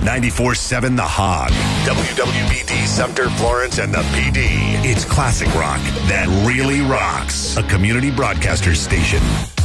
94.7 The Hog. WWBD Sumter, Florence, and the PD. It's classic rock that really rocks. A community broadcaster station.